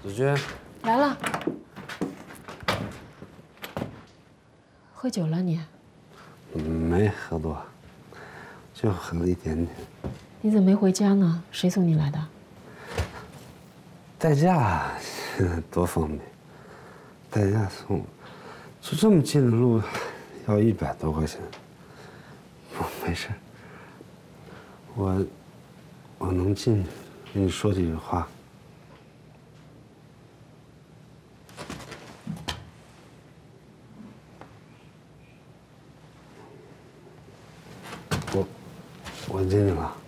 子君来了，喝酒了你？ 没喝多，就喝了一点点。 你怎么没回家呢？谁送你来的？ 代驾现在多方便，代驾送，就这么近的路，要100多块钱。没事，我能进去跟你说几句话。我进去了。